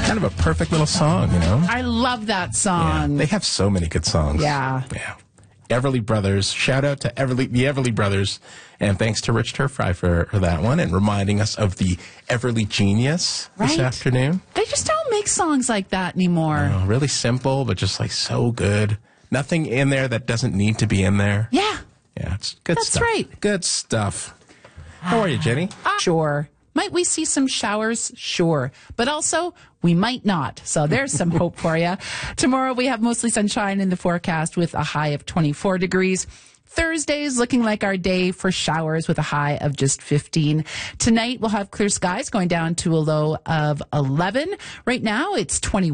kind of a perfect little song, you know? I love that Yeah, song. they have so many good songs. Yeah. Yeah. Everly Brothers. Shout out to the Everly Brothers. And thanks to Rich Turfry for that one and reminding us of the Everly Genius this Right. afternoon. They just don't make songs like that anymore. Oh, really simple, but just like so good. Nothing in there that doesn't need to be in there. Yeah. Yeah, it's good That's stuff. right. Good stuff. How are you, Jenny? Sure. Might we see some showers? Sure. But also, we might not. So there's some hope for you. Tomorrow, we have mostly sunshine in the forecast with a high of 24 degrees. Thursday's looking like our day for showers with a high of just 15. Tonight, we'll have clear skies going down to a low of 11. Right now, it's 21.